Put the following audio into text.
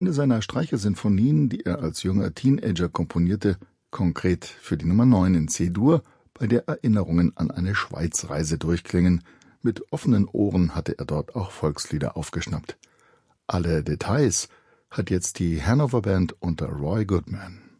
Eine seiner Streichersinfonien, die er als junger Teenager komponierte, konkret für die Nummer 9 in C-Dur, bei der Erinnerungen an eine Schweizreise durchklingen. Mit offenen Ohren hatte er dort auch Volkslieder aufgeschnappt. Alle Details hat jetzt die Hanover Band unter Roy Goodman.